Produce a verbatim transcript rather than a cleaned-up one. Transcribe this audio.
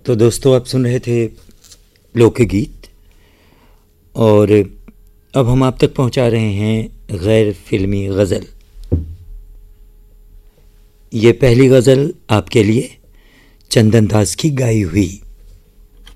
तो दोस्तों, आप सुन रहे थे लोकगीत, और अब हम आप तक पहुंचा रहे हैं गैर फिल्मी गज़ल। ये पहली गज़ल आपके लिए चंदन दास की गाई हुई।